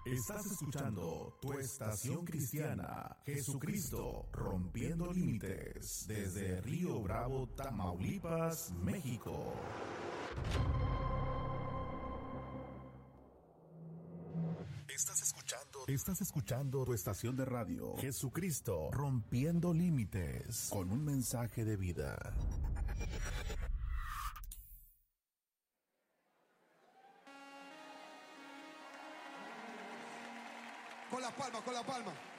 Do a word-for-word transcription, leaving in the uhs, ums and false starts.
Estás escuchando tu estación cristiana, Jesucristo, rompiendo límites, desde Río Bravo, Tamaulipas, México. Estás escuchando, estás escuchando tu estación de radio, Jesucristo, rompiendo límites, con un mensaje de vida. Con la palma, con la palma.